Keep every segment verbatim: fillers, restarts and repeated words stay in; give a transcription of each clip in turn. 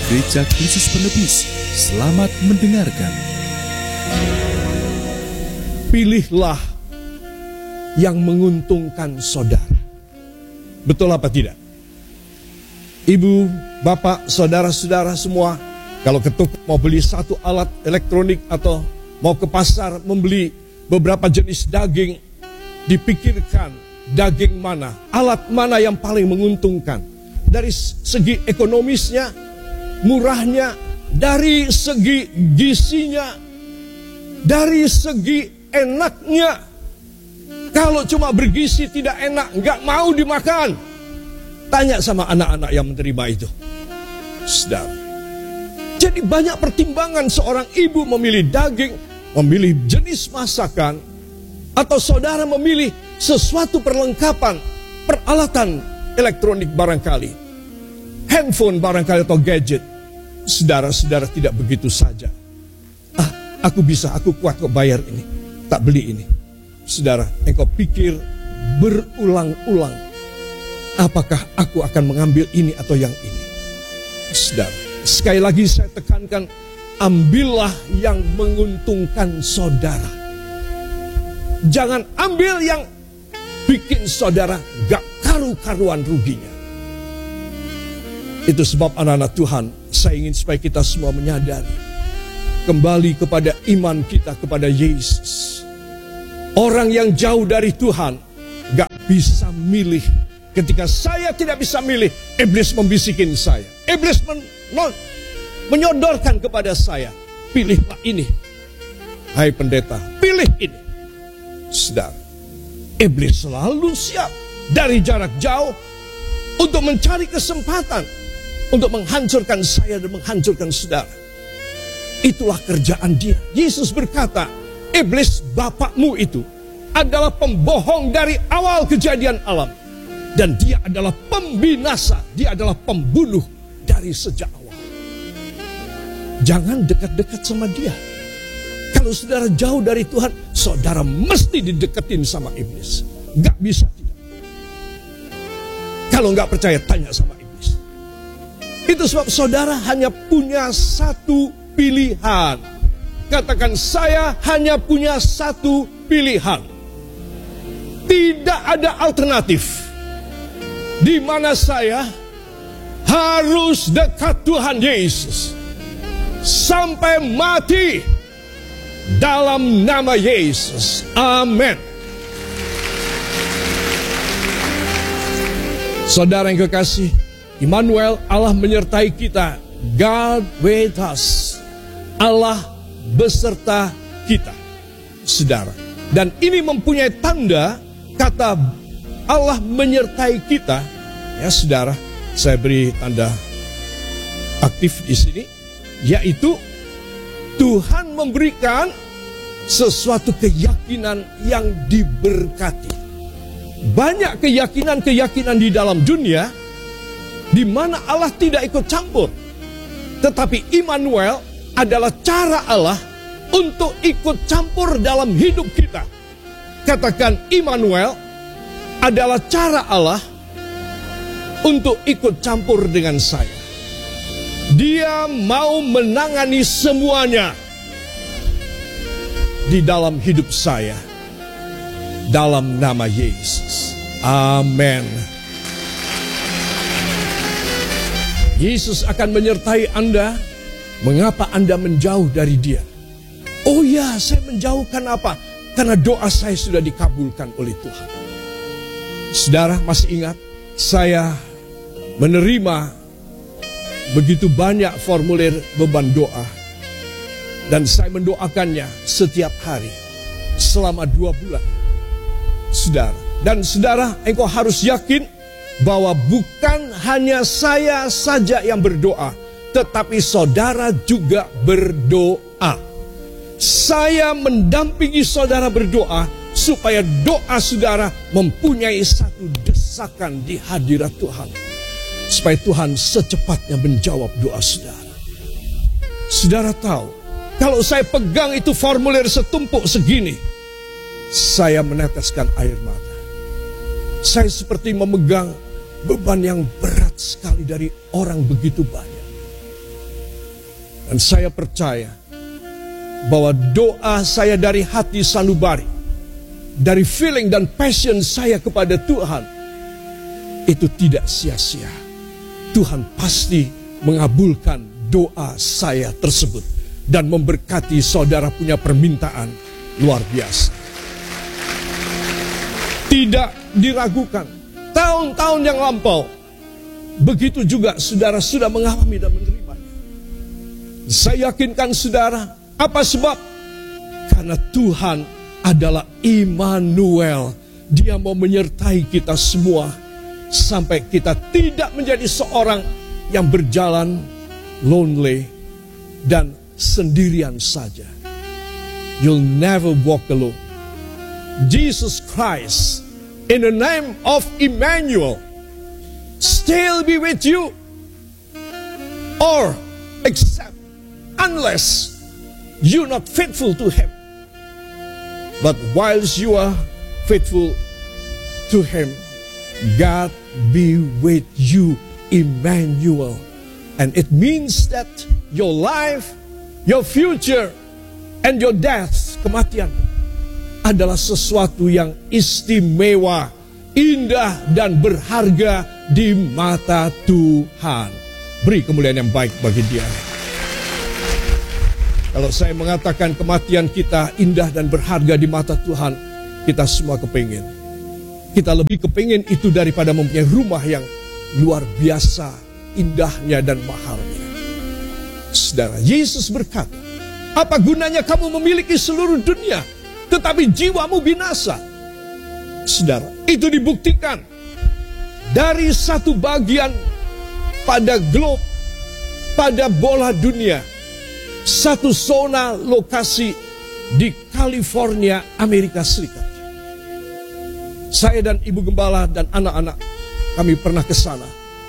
Gereja Kristus Penebus. Selamat mendengarkan. Pilihlah yang menguntungkan saudara. Betul apa tidak? Ibu, bapak, saudara-saudara semua, kalau ke toko mau beli satu alat elektronik atau mau ke pasar membeli beberapa jenis daging, dipikirkan daging mana, alat mana yang paling menguntungkan. Dari segi ekonomisnya, murahnya, dari segi gizinya, dari segi enaknya. Kalau cuma bergizi tidak enak, nggak mau dimakan. Tanya sama anak-anak yang menerima itu. Saudara. Jadi banyak pertimbangan seorang ibu memilih daging, memilih jenis masakan, atau saudara memilih sesuatu perlengkapan, peralatan elektronik barangkali. Handphone barangkali atau gadget. Saudara-saudara tidak begitu saja. Ah, aku bisa, aku kuat kok bayar ini. Tak beli ini. Saudara, engkau pikir berulang-ulang. Apakah aku akan mengambil ini atau yang ini? Saudara, sekali lagi saya tekankan. Ambillah yang menguntungkan saudara. Jangan ambil yang bikin saudara gak karu-karuan ruginya. Itu sebab anak-anak Tuhan, saya ingin supaya kita semua menyadari. Kembali kepada iman kita kepada Yesus. Orang yang jauh dari Tuhan gak bisa milih. Ketika saya tidak bisa milih, iblis membisikin saya. Iblis men menyodorkan kepada saya, pilihlah ini. Hai pendeta, pilih ini. Saudara, iblis selalu siap dari jarak jauh untuk mencari kesempatan untuk menghancurkan saya dan menghancurkan saudara. Itulah kerjaan dia. Yesus berkata, iblis bapakmu itu adalah pembohong dari awal kejadian alam. Dan dia adalah pembinasa. Dia adalah pembunuh dari sejak awal. Jangan dekat-dekat sama dia. Kalau saudara jauh dari Tuhan, saudara mesti dideketin sama iblis. Gak bisa tidak. Kalau gak percaya, tanya sama iblis. Itu sebab saudara hanya punya satu pilihan. Katakan, saya hanya punya satu pilihan. Tidak ada alternatif. Di mana saya harus dekat Tuhan Yesus. Sampai mati dalam nama Yesus. Amin. Saudara yang kekasih, Immanuel, Allah menyertai kita. God with us. Allah beserta kita. Saudara. Dan ini mempunyai tanda kata Allah menyertai kita. Ya saudara, saya beri tanda aktif di sini. Yaitu Tuhan memberikan sesuatu keyakinan yang diberkati. Banyak keyakinan-keyakinan di dalam dunia di mana Allah tidak ikut campur. Tetapi Immanuel adalah cara Allah untuk ikut campur dalam hidup kita. Katakan, Immanuel adalah cara Allah untuk ikut campur dengan saya. Dia mau menangani semuanya di dalam hidup saya. Dalam nama Yesus. Amin. Yesus akan menyertai Anda. Mengapa Anda menjauh dari dia? Oh ya, saya menjauhkan apa? Karena doa saya sudah dikabulkan oleh Tuhan. Saudara masih ingat, saya menerima begitu banyak formulir beban doa. Dan saya mendoakannya setiap hari selama dua bulan. Saudara, dan saudara, engkau harus yakin bahwa bukan hanya saya saja yang berdoa, tetapi saudara juga berdoa. Saya mendampingi saudara berdoa supaya doa saudara mempunyai satu desakan di hadirat Tuhan. Supaya Tuhan secepatnya menjawab doa saudara. Saudara tahu, kalau saya pegang itu formulir setumpuk segini, saya meneteskan air mata. Saya seperti memegang beban yang berat sekali dari orang begitu banyak. Dan saya percaya bahwa doa saya dari hati sanubari, dari feeling dan passion saya kepada Tuhan, itu tidak sia-sia. Tuhan pasti mengabulkan doa saya tersebut dan memberkati saudara punya permintaan luar biasa. Tidak diragukan, tahun-tahun yang lampau, begitu juga saudara sudah mengalami dan menerimanya. Saya yakinkan saudara, apa sebab? Karena Tuhan adalah Immanuel. Dia mau menyertai kita semua sampai kita tidak menjadi seorang yang berjalan lonely dan sendirian saja. You'll never walk alone. Jesus Christ, in the name of Emmanuel, still be with you, or except unless you're not faithful to Him. But whilst you are faithful to Him, God be with you, Emmanuel. And it means that your life, your future, and your death, kematian, adalah sesuatu yang istimewa, indah, dan berharga di mata Tuhan. Beri kemuliaan yang baik bagi Dia. Kalau saya mengatakan kematian kita indah dan berharga di mata Tuhan, kita semua kepingin. Kita lebih kepingin itu daripada mempunyai rumah yang luar biasa, indahnya dan mahalnya. Saudara, Yesus berkata, apa gunanya kamu memiliki seluruh dunia, tetapi jiwamu binasa? Saudara, itu dibuktikan dari satu bagian pada globe, pada bola dunia. Satu zona lokasi di California, Amerika Serikat. Saya dan Ibu Gembala dan anak-anak kami pernah ke sana.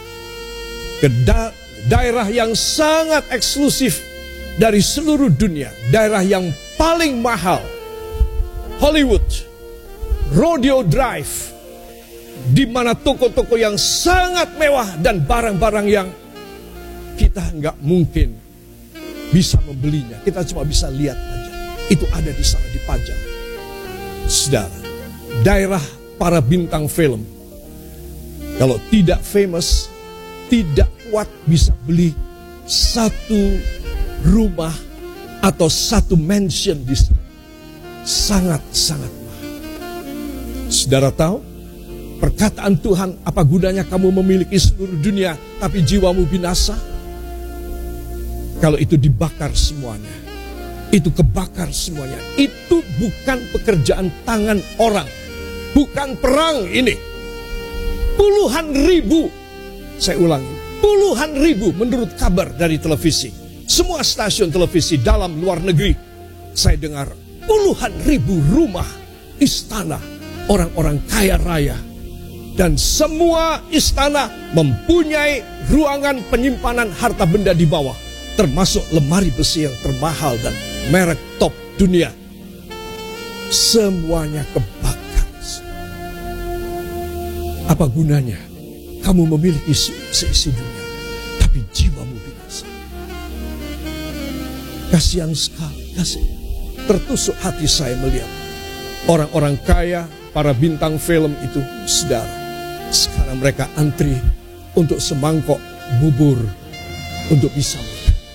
Ke da- daerah yang sangat eksklusif dari seluruh dunia. Daerah yang paling mahal. Hollywood, Rodeo Drive. Di mana toko-toko yang sangat mewah dan barang-barang yang kita nggak mungkin bisa membelinya, kita cuma bisa lihat aja. Itu ada di sana dipajang. Saudara, daerah para bintang film, kalau tidak famous, tidak kuat bisa beli satu rumah atau satu mansion di sana. Sangat-sangat mahal. Saudara tahu, perkataan Tuhan, apa gunanya kamu memiliki seluruh dunia, tapi jiwamu binasa? Kalau itu dibakar semuanya, itu kebakar semuanya. Itu bukan pekerjaan tangan orang, bukan perang ini. Puluhan ribu, saya ulangi, puluhan ribu menurut kabar dari televisi. Semua stasiun televisi dalam luar negeri, saya dengar puluhan ribu rumah, istana, orang-orang kaya raya. Dan semua istana mempunyai ruangan penyimpanan harta benda di bawah. Termasuk lemari besi yang termahal dan merek top dunia. Semuanya kebakar. Apa gunanya kamu memiliki seisi dunia, tapi jiwamu binasa? Kasihan sekali, kasihan. Tertusuk hati saya melihat orang-orang kaya, para bintang film itu, saudara. Sekarang mereka antri untuk semangkok bubur untuk bisa melihat.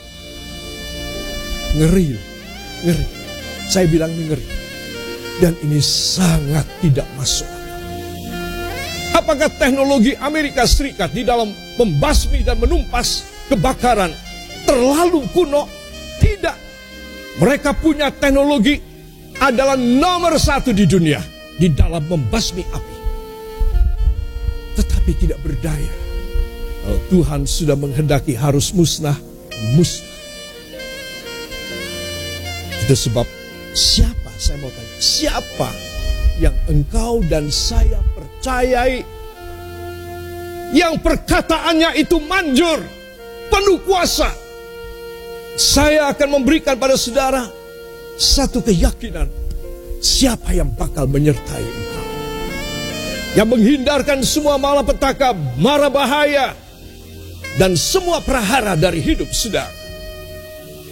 Ngeri, ngeri. Saya bilang ngeri. Dan ini sangat tidak masuk akal. Apakah teknologi Amerika Serikat di dalam membasmi dan menumpas kebakaran terlalu kuno? Tidak. Mereka punya teknologi adalah nomor satu di dunia di dalam membasmi api. Tetapi tidak berdaya. Kalau Tuhan sudah menghendaki harus musnah, musnah. Itu sebab siapa, saya mau tanya, siapa yang engkau dan saya percayai, yang perkataannya itu manjur, penuh kuasa? Saya akan memberikan pada saudara satu keyakinan, siapa yang bakal menyertai engkau, yang menghindarkan semua malapetaka, mara bahaya, dan semua prahara dari hidup saudara.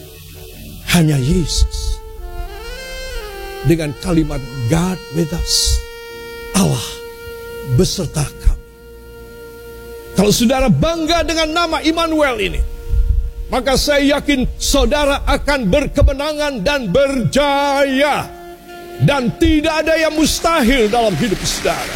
hanya Yesus. Dengan kalimat God with us, Allah beserta kami. Kalau saudara bangga dengan nama Immanuel ini, maka saya yakin saudara akan berkemenangan dan berjaya. Dan tidak ada yang mustahil dalam hidup saudara.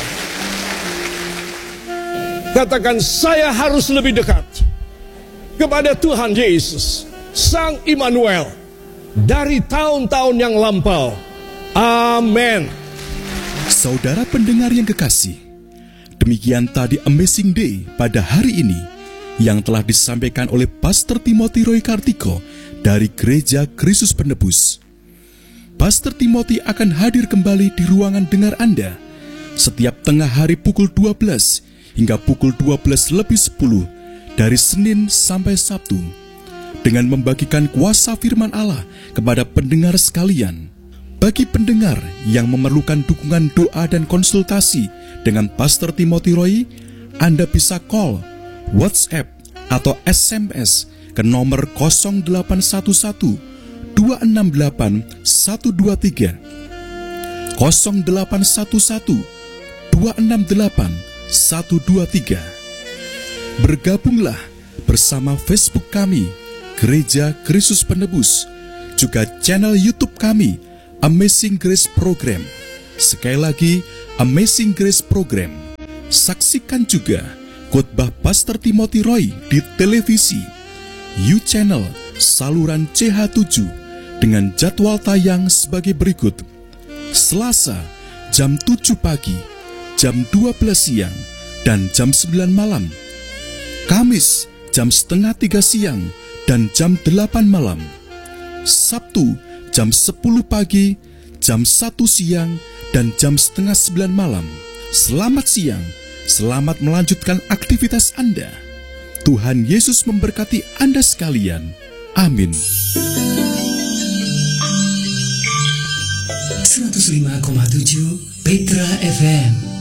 Katakan, saya harus lebih dekat kepada Tuhan Yesus, Sang Immanuel, dari tahun-tahun yang lampau. Amin. Saudara pendengar yang kekasih, demikian tadi Amazing Day pada hari ini yang telah disampaikan oleh Pastor Timothy Roy Kartiko dari Gereja Kristus Penebus. Pastor Timothy akan hadir kembali di ruangan dengar Anda setiap tengah hari pukul dua belas hingga pukul dua belas lebih sepuluh dari Senin sampai Sabtu dengan membagikan kuasa firman Allah kepada pendengar sekalian. Bagi pendengar yang memerlukan dukungan doa dan konsultasi dengan Pastor Timothy Roy, Anda bisa call, WhatsApp, atau S M S ke nomor nol delapan satu satu dua enam delapan satu dua tiga, nol delapan satu satu dua enam delapan satu dua tiga. Bergabunglah bersama Facebook kami, Gereja Kristus Penebus, juga channel YouTube kami, Amazing Grace Program. Sekali lagi, Amazing Grace Program. Saksikan juga khotbah Pastor Timothy Roy di televisi, U-Channel, saluran C H tujuh, dengan jadwal tayang sebagai berikut. Selasa, jam tujuh pagi, jam dua belas siang, dan jam sembilan malam. Kamis, jam setengah tiga siang, dan jam delapan malam. Sabtu, jam sepuluh pagi, jam satu siang, dan jam setengah sembilan malam. Selamat siang, selamat melanjutkan aktivitas Anda. Tuhan Yesus memberkati Anda sekalian. Amin. seratus lima koma tujuh Petra F M